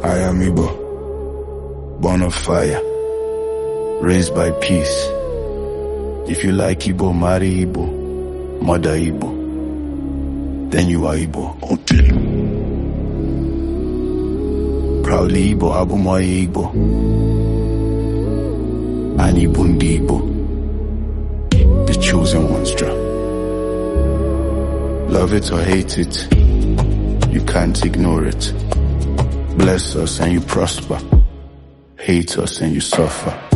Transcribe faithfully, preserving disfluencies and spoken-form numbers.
I am Igbo, born of fire, raised by peace. If you like Igbo, marry Igbo, mother Igbo, then you are Igbo. Until proudly Igbo, Abumoye Igbo, and Ibundi Igbo, the chosen ones. Draw. Love it or hate it, you can't ignore it. Bless us and you prosper, hate us and you suffer.